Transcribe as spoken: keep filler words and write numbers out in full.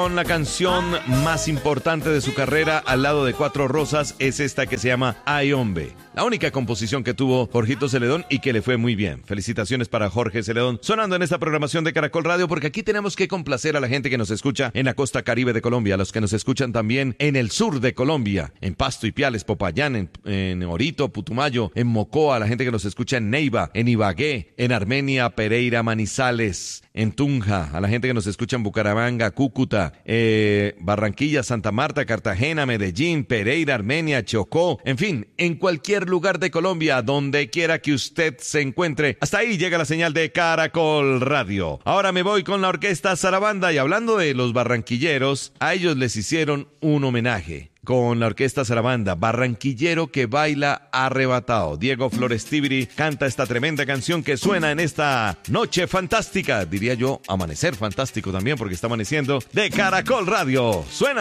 Con la canción más importante de su carrera al lado de Cuatro Rosas es esta que se llama Ay Hombre. La única composición que tuvo Jorgito Celedón y que le fue muy bien. Felicitaciones para Jorge Celedón. Sonando en esta programación de Caracol Radio, porque aquí tenemos que complacer a la gente que nos escucha en la costa caribe de Colombia, a los que nos escuchan también en el sur de Colombia, en Pasto, Ipiales, Popayán, en, en Orito, Putumayo, en Mocoa, a la gente que nos escucha en Neiva, en Ibagué, en Armenia, Pereira, Manizales, en Tunja, a la gente que nos escucha en Bucaramanga, Cúcuta, eh, Barranquilla, Santa Marta, Cartagena, Medellín, Pereira, Armenia, Chocó, en fin, en cualquier lugar de Colombia, donde quiera que usted se encuentre. Hasta ahí llega la señal de Caracol Radio. Ahora me voy con la orquesta Zarabanda, y hablando de los barranquilleros, a ellos les hicieron un homenaje con la orquesta Zarabanda, Barranquillero que baila arrebatado. Diego Flores Tibiri canta esta tremenda canción que suena en esta noche fantástica, diría yo, amanecer fantástico también porque está amaneciendo, de Caracol Radio. Suena